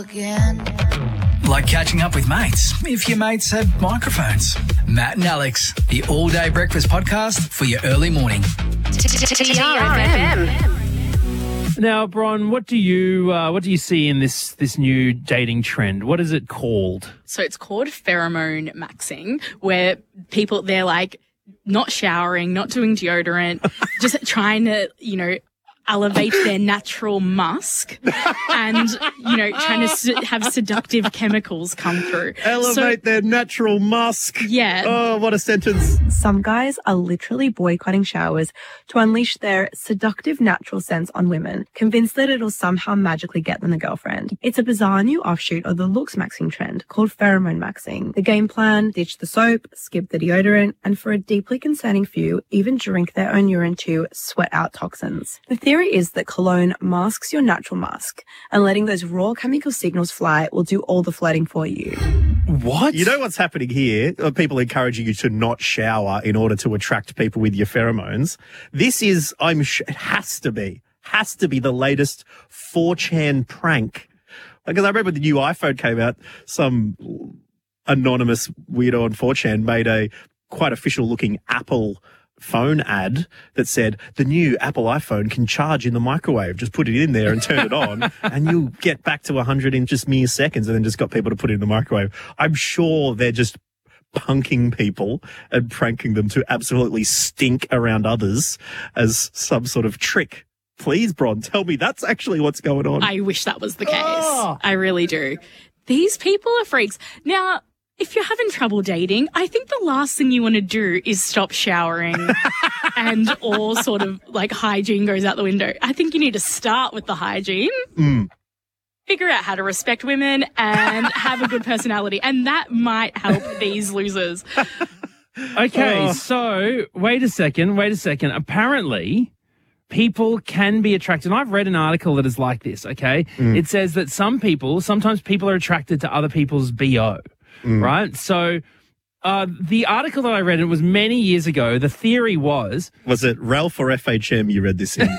again. Like catching up with mates, if your mates had microphones. Matt and Alex, the all-day breakfast podcast for your early morning. TRFM. Now, Bron, what do you see in this new dating trend? What is it called? So it's called pheromone maxing, where they're like not showering, not doing deodorant, just trying to, elevate their natural musk and, trying to have seductive chemicals come through. Elevate their natural musk. Yeah. Oh, what a sentence. Some guys are literally boycotting showers to unleash their seductive natural sense on women, convinced that it'll somehow magically get them a girlfriend. It's a bizarre new offshoot of the looks maxing trend called pheromone maxing. The game plan: ditch the soap, skip the deodorant, and for a deeply concerning few, even drink their own urine to sweat out toxins. The theory is that cologne masks your natural musk, and letting those raw chemical signals fly will do all the flirting for you. What? You know what's happening here? People encouraging you to not shower in order to attract people with your pheromones. This is, it has to be the latest 4chan prank. Because I remember when the new iPhone came out, some anonymous weirdo on 4chan made a quite official looking Apple phone ad that said the new Apple iPhone can charge in the microwave. Just put it in there and turn it on and you'll get back to 100 in just mere seconds, and then just got people to put it in the microwave. I'm sure they're just punking people and pranking them to absolutely stink around others as some sort of trick. Please, Bron, tell me that's actually what's going on. I wish that was the case. I really do. These people are freaks. Now, if you're having trouble dating, I think the last thing you want to do is stop showering and all sort of like hygiene goes out the window. I think you need to start with the hygiene, figure out how to respect women and have a good personality. And that might help these losers. Okay, so wait a second. Apparently, people can be attracted. And I've read an article that is like this, okay? It says that sometimes people are attracted to other people's BO. Right? So the article that I read, it was many years ago, the theory was... Was it Ralph or FHM you read this in?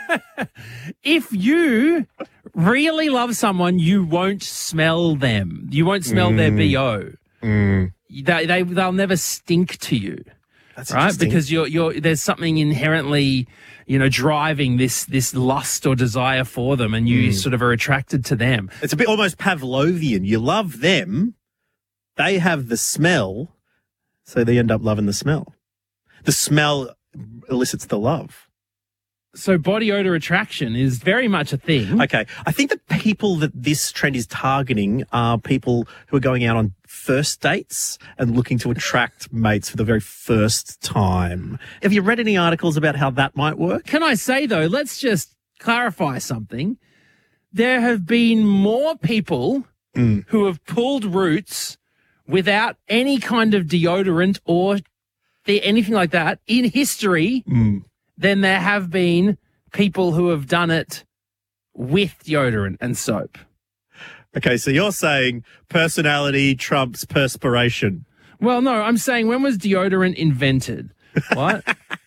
If you really love someone, you won't smell them. You won't smell their BO. They'll never stink to you. That's right? interesting. Because there's something inherently, driving this lust or desire for them, and you sort of are attracted to them. It's a bit almost Pavlovian. You love them. They have the smell, so they end up loving the smell. The smell elicits the love. So body odor attraction is very much a thing. Okay. I think the people that this trend is targeting are people who are going out on first dates and looking to attract mates for the very first time. Have you read any articles about how that might work? Can I say, though, let's just clarify something. There have been more people who have pulled roots without any kind of deodorant or anything like that in history than there have been people who have done it with deodorant and soap. Okay, so you're saying personality trumps perspiration. Well, no, I'm saying when was deodorant invented? What?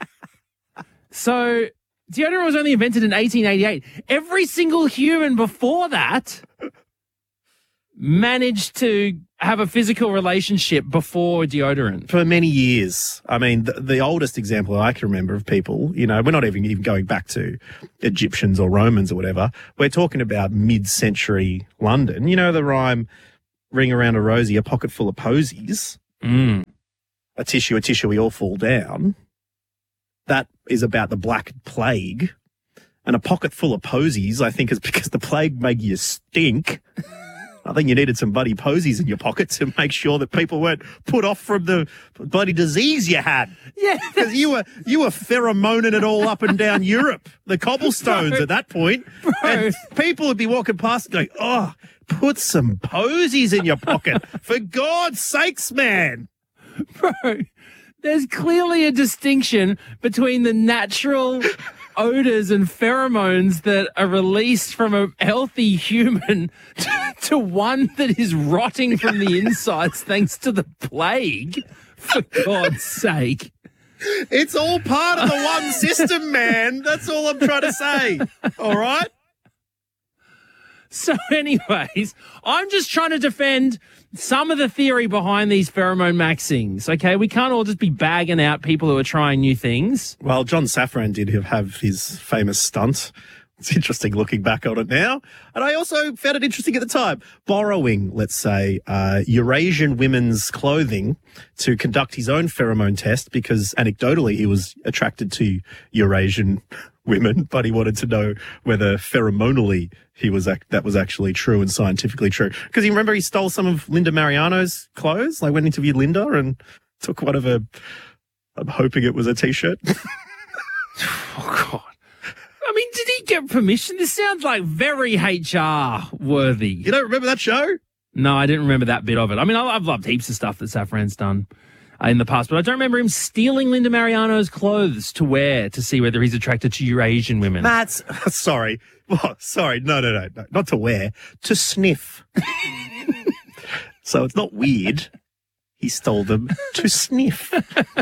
So deodorant was only invented in 1888. Every single human before that managed to have a physical relationship before deodorant. For many years. I mean, the oldest example I can remember of people, we're not even going back to Egyptians or Romans or whatever. We're talking about mid-century London. You know the rhyme, ring around a rosy, a pocket full of posies. A tissue, we all fall down. That is about the Black Plague. And a pocket full of posies, I think, is because the plague made you stink. I think you needed some bloody posies in your pocket to make sure that people weren't put off from the bloody disease you had. Yeah. Because you were pheromoning it all up and down Europe, the cobblestones at that point. And people would be walking past going, oh, put some posies in your pocket. For God's sakes, man. Bro, there's clearly a distinction between the natural odors and pheromones that are released from a healthy human to one that is rotting from the insides thanks to the plague, for God's sake. It's all part of the one system, man. That's all I'm trying to say. All right? So anyways, I'm just trying to defend some of the theory behind these pheromone maxings, okay? We can't all just be bagging out people who are trying new things. Well, John Safran did have his famous stunt. It's interesting looking back on it now. And I also found it interesting at the time. Borrowing, let's say, Eurasian women's clothing to conduct his own pheromone test because anecdotally he was attracted to Eurasian women, but he wanted to know whether pheromonally that was actually true and scientifically true. Because you remember he stole some of Linda Mariano's clothes, like went and interviewed Linda and took one of her, I'm hoping it was a T-shirt. Oh, God. I mean, did he get permission? This sounds like very HR worthy. You don't remember that show? No, I didn't remember that bit of it. I mean, I've loved heaps of stuff that Safran's done in the past, but I don't remember him stealing Linda Mariano's clothes to wear to see whether he's attracted to Eurasian women. Matt's, sorry. Oh, sorry. No. Not to wear, to sniff. So it's not weird. He stole them to sniff.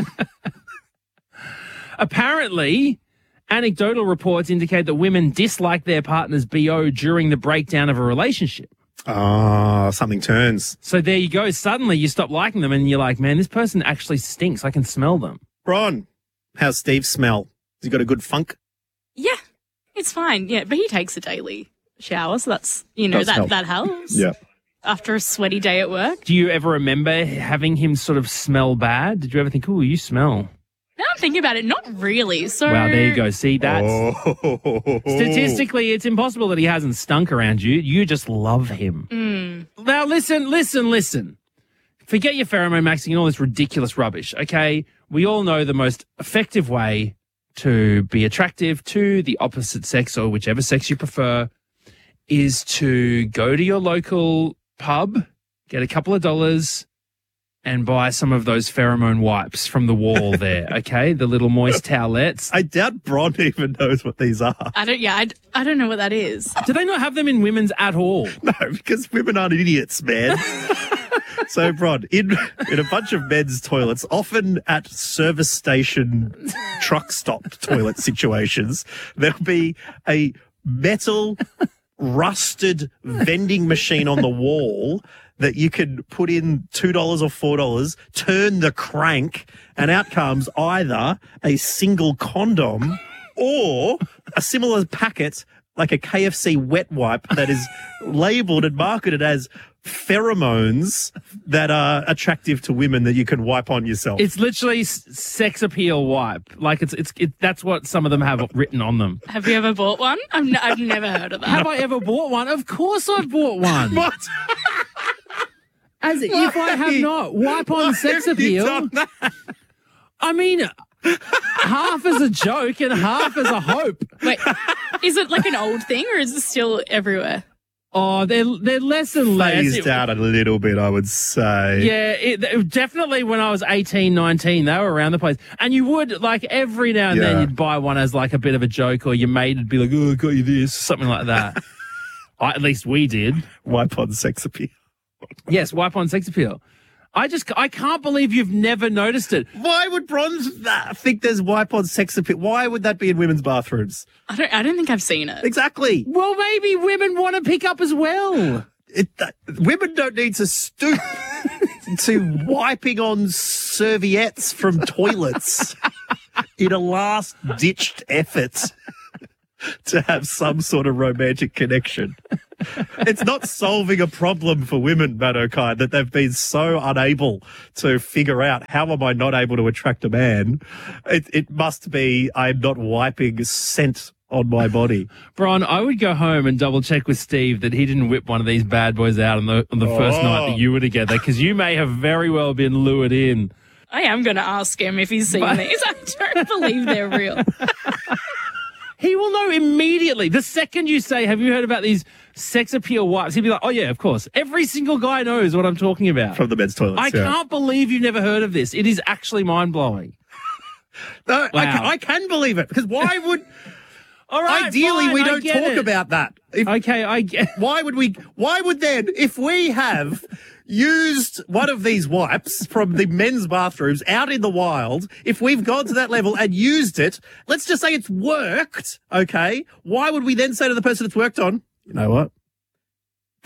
Apparently, anecdotal reports indicate that women dislike their partner's BO during the breakdown of a relationship. Oh, something turns. So there you go. Suddenly you stop liking them and you're like, man, this person actually stinks. I can smell them. Bron, how's Steve smell? Has he got a good funk? Yeah, it's fine. Yeah, but he takes a daily shower, so that's, that helps. Yeah. After a sweaty day at work. Do you ever remember having him sort of smell bad? Did you ever think, oh, you smell? Now I'm thinking about it, not really. So wow, there you go. See, that's statistically, it's impossible that he hasn't stunk around you. You just love him. Now, listen. Forget your pheromone maxing and all this ridiculous rubbish, okay? We all know the most effective way to be attractive to the opposite sex or whichever sex you prefer is to go to your local pub, get a couple of dollars, and buy some of those pheromone wipes from the wall there, okay? The little moist towelettes. I doubt Bron even knows what these are. I don't know what that is. Do they not have them in women's at all? No, because women aren't idiots, man. So, Bron, in a bunch of men's toilets, often at service station truck stop toilet situations, there'll be a metal rusted vending machine on the wall that you can put in $2 or $4, turn the crank, and out comes either a single condom or a similar packet like a KFC wet wipe that is labelled and marketed as pheromones that are attractive to women that you can wipe on yourself. It's literally sex appeal wipe. Like that's what some of them have written on them. Have you ever bought one? I've never heard of that. Have I ever bought one? Of course I've bought one. What? As if I have not. Wipe on sex appeal. I mean, half as a joke and half as a hope. Wait, is it like an old thing or is it still everywhere? Oh, they're less and less. Phased out a little bit, I would say. Yeah, definitely when I was 18, 19, they were around the place. And you would, like, every now and then you'd buy one as, like, a bit of a joke or your mate would be like, oh, I got you this, something like that. At least we did. Wipe on sex appeal. Yes, wipe on sex appeal. I can't believe you've never noticed it. Why would Bron think there's wipe on sex appeal? Why would that be in women's bathrooms? I don't think I've seen it. Exactly. Well, maybe women want to pick up as well. Women don't need to stoop to wiping on serviettes from toilets in a last-ditched effort to have some sort of romantic connection. It's not solving a problem for women, Matt O'Kine, that they've been so unable to figure out how am I not able to attract a man. It must be I'm not wiping scent on my body. Bron, I would go home and double check with Steve that he didn't whip one of these bad boys out on the first night that you were together, because you may have very well been lured in. I am going to ask him if he's seen these. I don't believe they're real. He will know immediately. The second you say, have you heard about these sex appeal wipes? He'll be like, oh, yeah, of course. Every single guy knows what I'm talking about. From the men's toilets. I can't believe you've never heard of this. It is actually mind-blowing. No, wow. I can believe it, because why would... All right, ideally, fine, we don't talk about that. Okay, I get... Why would then, if we have used one of these wipes from the men's bathrooms out in the wild, if we've gone to that level and used it, let's just say it's worked, okay? Why would we then say to the person it's worked on, you know what?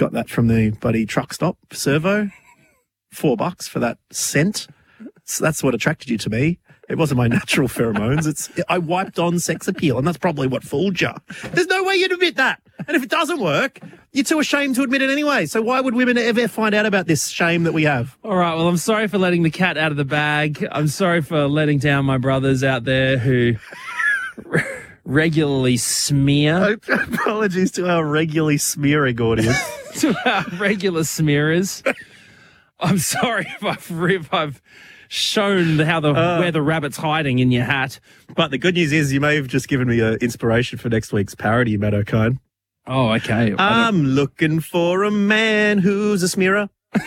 Got that from the buddy truck stop servo. $4 for that scent. So that's what attracted you to me. It wasn't my natural pheromones. I wiped on sex appeal, and that's probably what fooled you. There's no way you'd admit that. And if it doesn't work, you're too ashamed to admit it anyway. So why would women ever find out about this shame that we have? All right, well, I'm sorry for letting the cat out of the bag. I'm sorry for letting down my brothers out there who regularly smear. Apologies to our regularly smearing audience. To our regular smearers. I'm sorry if I've shown where the rabbit's hiding in your hat. But the good news is you may have just given me inspiration for next week's parody, Matt O'Kine. Oh, okay. I'm looking for a man who's a smearer.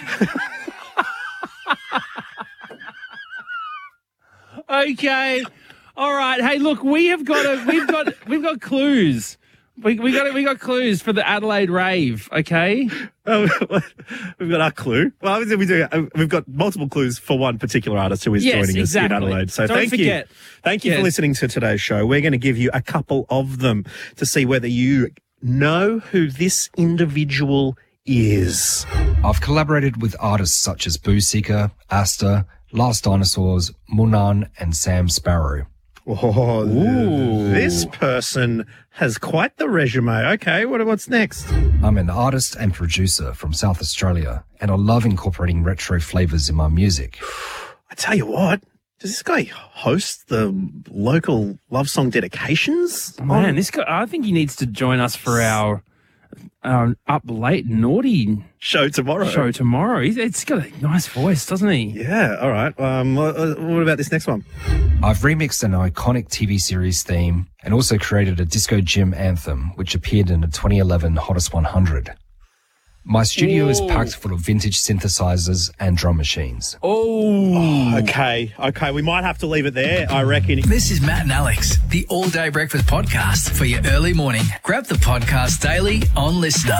Okay. All right. Hey, look, we've got clues. We got clues for the Adelaide rave, okay? Oh, we've got our clue. Well, obviously we've got multiple clues for one particular artist who is joining us in Adelaide. So thank you for listening to today's show. We're going to give you a couple of them to see whether you know who this individual is. I've collaborated with artists such as Boo Seeker, Asta, Last Dinosaurs, Munan, and Sam Sparrow. Oh, this person has quite the resume. Okay, what's next? I'm an artist and producer from South Australia, and I love incorporating retro flavours in my music. I tell you what, does this guy host the local love song dedications? Man, this guy, I think he needs to join us for our up late naughty show tomorrow. He's got a nice voice, doesn't he? Yeah, all right. What about this next one? I've remixed an iconic TV series theme and also created a disco gym anthem, which appeared in the 2011 Hottest 100. My studio is packed full of vintage synthesizers and drum machines. Oh, okay. We might have to leave it there, I reckon. This is Matt and Alex, the All Day Breakfast podcast for your early morning. Grab the podcast daily on Listener.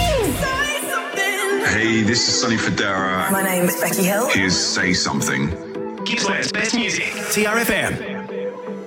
Hey, this is Sonny Fodera. My name is Becky Hill. Here's Say Something. Gippsland's best music. TRFM.